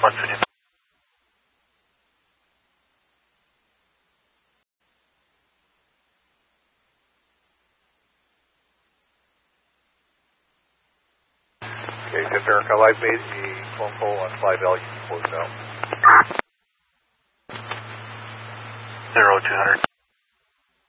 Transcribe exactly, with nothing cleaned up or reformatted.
West Virginia. Okay, Tip Erica, I've made a phone call on five L, you can close it out. Zero two hundred.